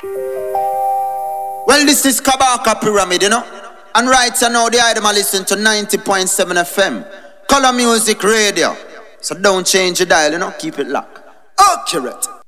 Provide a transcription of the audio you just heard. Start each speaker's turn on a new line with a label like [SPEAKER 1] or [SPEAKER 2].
[SPEAKER 1] Well, this is Kabaka Pyramid, you know. And right now, the item I listen to 90.7 FM. Color Music Radio. So don't change your dial, you know. Keep it locked. Accurate.